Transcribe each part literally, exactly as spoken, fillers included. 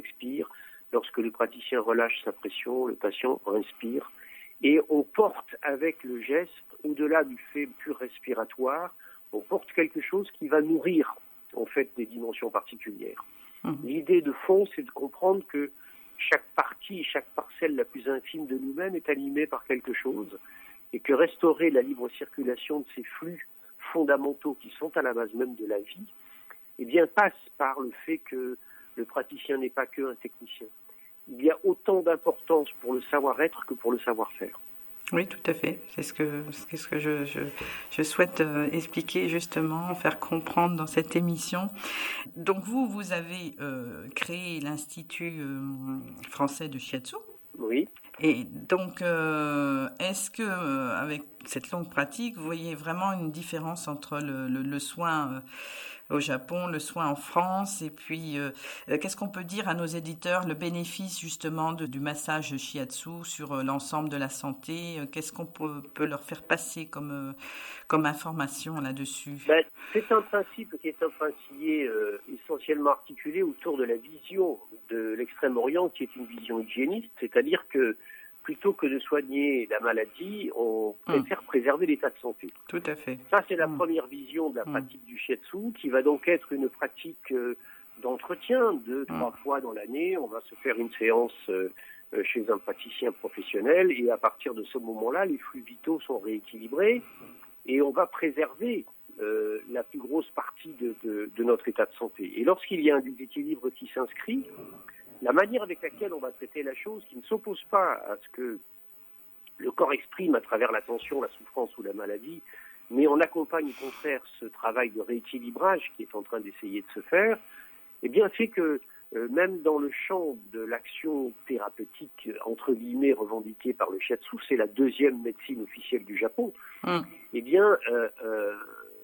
expire. Lorsque le praticien relâche sa pression, le patient inspire. Et on porte avec le geste, au-delà du fait pur respiratoire, on porte quelque chose qui va nourrir en fait des dimensions particulières. Mmh. L'idée de fond, c'est de comprendre que chaque partie, chaque parcelle la plus infime de nous-mêmes est animée par quelque chose et que restaurer la libre circulation de ces flux fondamentaux qui sont à la base même de la vie, eh bien, passe par le fait que le praticien n'est pas qu'un technicien. Il y a autant d'importance pour le savoir-être que pour le savoir-faire. Oui, tout à fait. C'est ce que, c'est ce que je, je, je souhaite euh, expliquer justement, faire comprendre dans cette émission. Donc vous, vous avez euh, créé l'Institut euh, français de Shiatsu. Oui. Et donc, euh, est-ce que euh, avec cette longue pratique, vous voyez vraiment une différence entre le, le, le soin euh, au Japon, le soin en France, et puis euh, qu'est-ce qu'on peut dire à nos éditeurs, le bénéfice justement de, du massage shiatsu sur euh, l'ensemble de la santé, qu'est-ce qu'on peut, peut leur faire passer comme, euh, comme information là-dessus? Ben, c'est un principe qui est un principe euh, essentiellement articulé autour de la vision de l'Extrême-Orient, qui est une vision hygiéniste, c'est-à-dire que plutôt que de soigner la maladie, on préfère mmh. préserver l'état de santé. Tout à fait. Ça, c'est la mmh. première vision de la mmh. pratique du shiatsu, qui va donc être une pratique euh, d'entretien, deux, trois mmh. fois dans l'année. On va se faire une séance euh, chez un praticien professionnel, et à partir de ce moment-là, les flux vitaux sont rééquilibrés, et on va préserver euh, la plus grosse partie de, de, de notre état de santé. Et lorsqu'il y a un déséquilibre qui s'inscrit, la manière avec laquelle on va traiter la chose, qui ne s'oppose pas à ce que le corps exprime à travers la tension, la souffrance ou la maladie, mais on accompagne au contraire ce travail de rééquilibrage qui est en train d'essayer de se faire, eh bien fait que euh, même dans le champ de l'action thérapeutique, entre guillemets, revendiquée par le shiatsu, c'est la deuxième médecine officielle du Japon, mmh. eh bien euh, euh,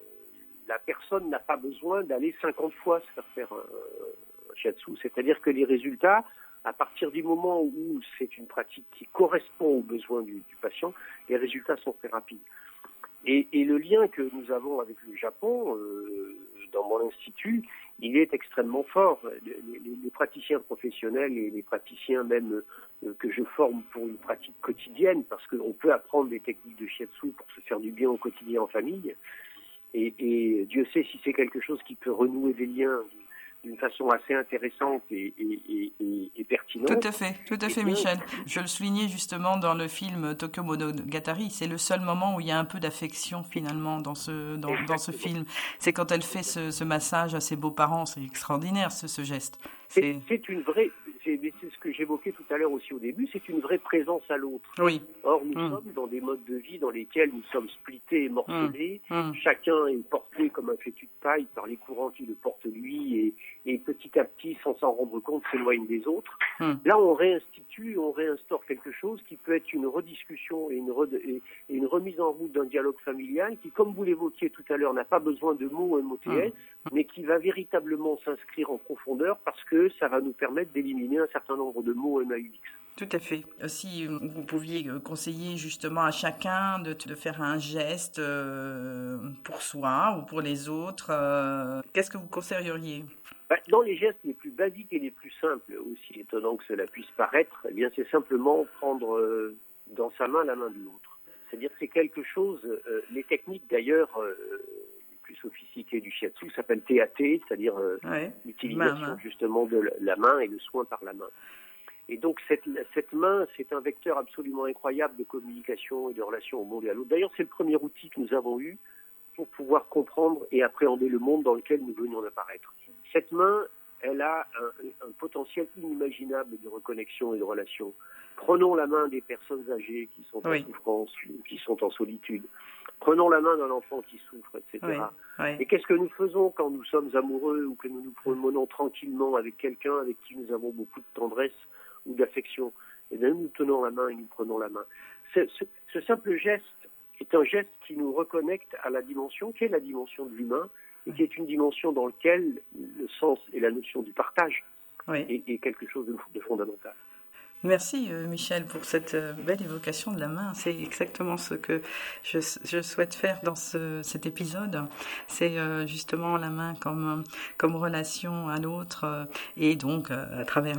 la personne n'a pas besoin d'aller cinquante fois se faire faire un shiatsu, c'est-à-dire que les résultats, à partir du moment où c'est une pratique qui correspond aux besoins du, du patient, les résultats sont très rapides. Et, et le lien que nous avons avec le Japon, euh, dans mon institut, il est extrêmement fort. Les, les, les praticiens professionnels et les praticiens même euh, que je forme pour une pratique quotidienne, parce qu'on peut apprendre des techniques de shiatsu pour se faire du bien au quotidien en famille, et, et Dieu sait si c'est quelque chose qui peut renouer des liens d'une façon assez intéressante et, et, et, et pertinente. Tout à fait, tout à fait, Michel. Je le soulignais justement dans le film Tokyo Monogatari. C'est le seul moment où il y a un peu d'affection finalement dans ce dans, dans ce film. C'est quand elle fait ce, ce massage à ses beaux-parents. C'est extraordinaire ce, ce geste. C'est, c'est une vraie. C'est, c'est ce que j'évoquais tout à l'heure aussi au début. C'est une vraie présence à l'autre. Oui. Or, nous mmh. sommes dans des modes de vie dans lesquels nous sommes splittés et morcelés. Mmh. Chacun est porté comme un fétu de paille par les courants qui le portent lui, et, et petit à petit, sans s'en rendre compte, s'éloigne des autres. Mmh. Là, on réinstitue, on réinstaure quelque chose qui peut être une rediscussion et une, re, et, et une remise en route d'un dialogue familial qui, comme vous l'évoquiez tout à l'heure, n'a pas besoin de mots M O T S, mmh. mais qui va véritablement s'inscrire en profondeur parce que ça va nous permettre d'éliminer un certain nombre de mots M A U X. Tout à fait. Si vous pouviez conseiller justement à chacun de, de faire un geste euh, pour soi ou pour les autres, euh, qu'est-ce que vous conseilleriez ? Dans les gestes les plus basiques et les plus simples, aussi étonnant que cela puisse paraître, eh bien c'est simplement prendre euh, dans sa main la main de l'autre. C'est-à-dire que c'est quelque chose, euh, les techniques d'ailleurs euh, les plus sophistiquées du shiatsu s'appellent T A T, c'est-à-dire euh, ouais. l'utilisation main, main. justement de la main et le soin par la main. Et donc cette, cette main, c'est un vecteur absolument incroyable de communication et de relation au monde et à l'autre. D'ailleurs, c'est le premier outil que nous avons eu pour pouvoir comprendre et appréhender le monde dans lequel nous venions d'apparaître. Cette main, elle a un, un potentiel inimaginable de reconnexion et de relation. Prenons la main des personnes âgées qui sont oui. en souffrance ou qui sont en solitude. Prenons la main d'un enfant qui souffre, et cetera. Oui. Oui. Et qu'est-ce que nous faisons quand nous sommes amoureux ou que nous nous promenons tranquillement avec quelqu'un avec qui nous avons beaucoup de tendresse ou d'affection? Et bien nous tenons la main et nous prenons la main. Ce, ce, ce simple geste est un geste qui nous reconnecte à la dimension qui est la dimension de l'humain et qui est une dimension dans laquelle le sens et la notion du partage oui. est, est quelque chose de, de fondamental. Merci euh, Michel pour cette euh, belle évocation de la main. C'est exactement ce que je, je souhaite faire dans ce, cet épisode. C'est euh, justement la main comme, comme relation à l'autre euh, et donc euh, à travers